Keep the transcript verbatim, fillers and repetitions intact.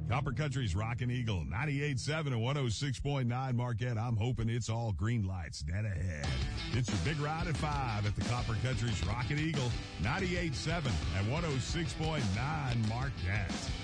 Copper Country's Rockin' Eagle, ninety-eight point seven and one oh six point nine Marquette. I'm hoping it's all green lights dead ahead. It's your big ride at five at the Copper Country's Rockin' Eagle, ninety-eight point seven and one oh six point nine Marquette.